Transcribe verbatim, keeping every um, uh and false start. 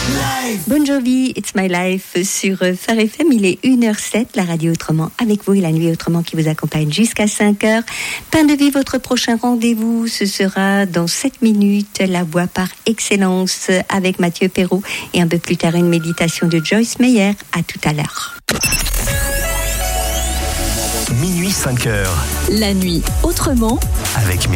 Bon Jovi, It's My Life sur Phare F M. Il est une heure zéro sept, la radio autrement avec vous et la nuit autrement qui vous accompagne jusqu'à cinq heures. Pain de vie, votre prochain rendez-vous, ce sera dans sept minutes, la voix par excellence avec Mathieu Perrault et un peu plus tard une méditation de Joyce Meyer. À tout à l'heure. Minuit cinq heures. La nuit autrement avec Myriam.